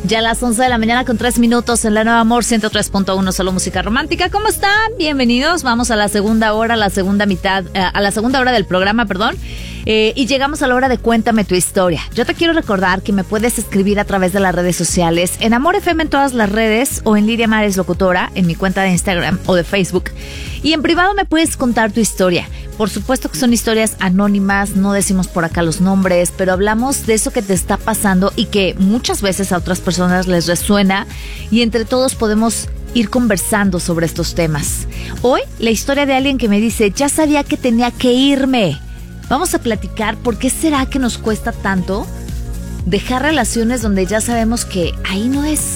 Ya a las 11 de la mañana con 3 minutos en la Nueva Amor 103.1, solo música romántica. ¿Cómo están? Bienvenidos. Vamos a la segunda hora, a la segunda hora del programa, perdón. Y llegamos a la hora de Cuéntame tu historia. Yo te quiero recordar que me puedes escribir a través de las redes sociales, en Amor FM en todas las redes, o en Lidia Mares Locutora, en mi cuenta de Instagram o de Facebook. Y en privado me puedes contar tu historia. Por supuesto que son historias anónimas, no decimos por acá los nombres, pero hablamos de eso que te está pasando y que muchas veces a otras personas les resuena, y entre todos podemos ir conversando sobre estos temas. Hoy, la historia de alguien que me dice: ya sabía que tenía que irme. Vamos a platicar por qué será que nos cuesta tanto dejar relaciones donde ya sabemos que ahí no es.